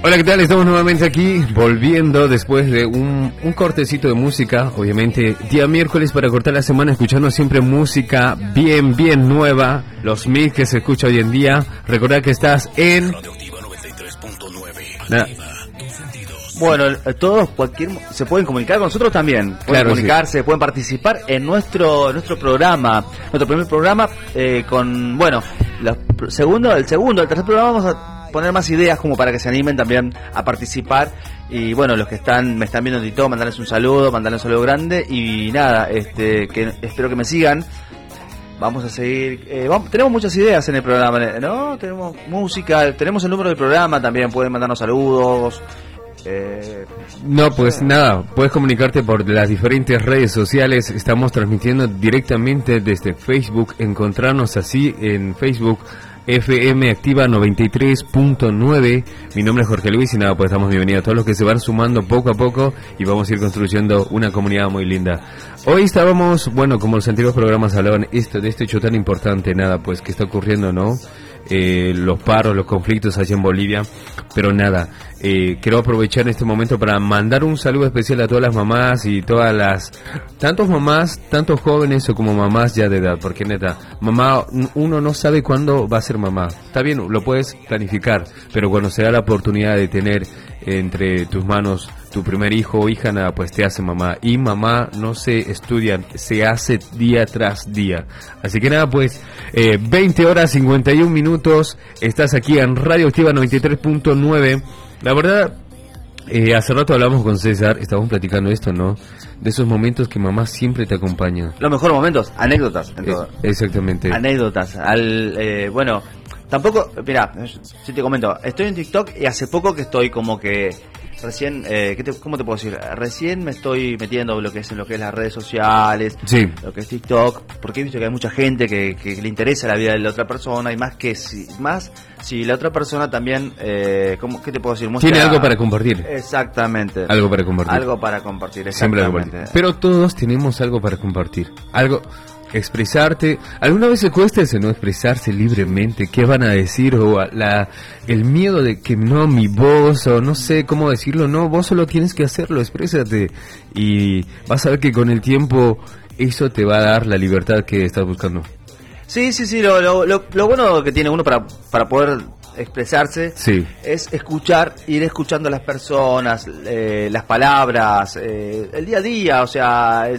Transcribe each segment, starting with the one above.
Hola, ¿qué tal? Estamos nuevamente aquí, volviendo después de un cortecito de música, obviamente, día miércoles para cortar la semana, escuchando siempre música bien nueva, los mix que se escucha hoy en día. Recordad que estás en... Radioactiva 93.9. Bueno, todos se pueden comunicar con nosotros también. Pueden claro, comunicarse, sí. Pueden participar en nuestro programa, nuestro primer programa, con, bueno, el tercer programa vamos a poner más ideas como para que se animen también a participar. Y bueno, los que me están viendo en TikTok, mandarles un saludo grande. Y nada, que espero que me sigan. Vamos a seguir, tenemos muchas ideas en el programa, ¿no? Tenemos música, tenemos el número del programa también, pueden mandarnos saludos. No, pues nada, puedes comunicarte por las diferentes redes sociales. Estamos transmitiendo directamente desde Facebook. Encontrarnos así en Facebook, FM Activa 93.9. Mi nombre es Jorge Luis y nada, pues damos bienvenida a todos los que se van sumando poco a poco y vamos a ir construyendo una comunidad muy linda. Hoy estábamos, bueno, como los antiguos programas hablaban de este hecho tan importante, nada, pues que está ocurriendo, ¿no? Los paros, los conflictos allá en Bolivia, pero nada, quiero aprovechar este momento para mandar un saludo especial a todas las mamás y tantos mamás, tantos jóvenes o como mamás ya de edad, porque neta, mamá, uno no sabe cuándo va a ser mamá, está bien, lo puedes planificar, pero cuando se da la oportunidad de tener entre tus manos tu primer hijo o hija, nada, pues te hace mamá. Y mamá no se estudia, se hace día tras día. Así que nada, pues 20 horas 51 minutos. Estás aquí en Radio Activa 93.9. La verdad, hace rato hablamos con César, estábamos platicando esto, ¿no? De esos momentos que mamá siempre te acompaña. Los mejores momentos, anécdotas en todo. Exactamente. Anécdotas. Bueno, tampoco, mira, si te comento, estoy en TikTok y hace poco que estoy como que recién, ¿cómo te puedo decir? Recién me estoy metiendo en lo que es las redes sociales, sí, lo que es TikTok, porque he visto que hay mucha gente que le interesa la vida de la otra persona y más si la otra persona también, ¿qué te puedo decir? Tiene algo para compartir. Exactamente. Algo para compartir. Algo para compartir, exactamente. Siempre algo para... Pero todos tenemos algo para compartir. Algo... Expresarte, ¿alguna vez se cuesta ese no expresarse libremente? ¿Qué van a decir? O el miedo de que no, mi voz, o no sé cómo decirlo, no, vos solo tienes que hacerlo, exprésate. Y vas a ver que con el tiempo eso te va a dar la libertad que estás buscando. Sí, lo bueno que tiene uno para poder expresarse, sí, es ir escuchando a las personas, las palabras, el día a día, o sea,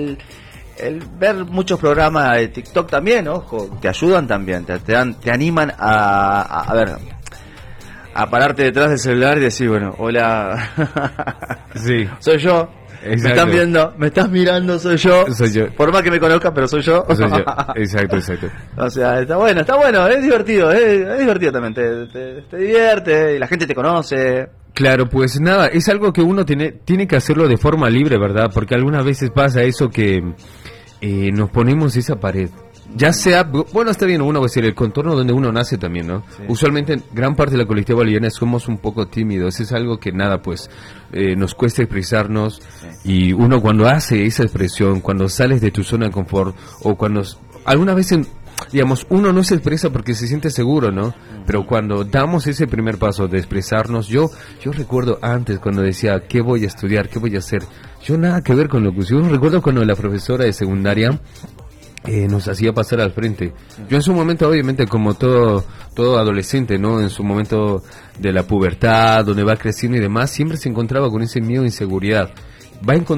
el ver muchos programas de TikTok también, ojo, te ayudan también, te animan a ver, a pararte detrás del celular y decir, bueno, hola, sí, soy yo, exacto. Me están viendo, me estás mirando, soy yo, por más que me conozcan, pero soy yo. Exacto. O sea, está bueno, es divertido también, te divierte, y la gente te conoce. Claro, pues nada, es algo que uno tiene que hacerlo de forma libre, ¿verdad? Porque algunas veces pasa eso que nos ponemos esa pared. Ya sea, bueno, está bien, uno va a decir, el contorno donde uno nace también, ¿no? Sí. Usualmente, gran parte de la colectividad boliviana somos un poco tímidos, es algo que nada, pues, nos cuesta expresarnos, sí. Y uno cuando hace esa expresión, cuando sales de tu zona de confort, o cuando, algunas veces, digamos, uno no se expresa porque se siente seguro, ¿no? Pero cuando damos ese primer paso de expresarnos, yo recuerdo antes cuando decía, ¿qué voy a estudiar? ¿Qué voy a hacer? Yo nada que ver con lo que yo recuerdo cuando la profesora de secundaria nos hacía pasar al frente. Yo en su momento, obviamente, como todo adolescente, ¿no? En su momento de la pubertad, donde va creciendo y demás, siempre se encontraba con ese miedo e inseguridad. Va a encontrar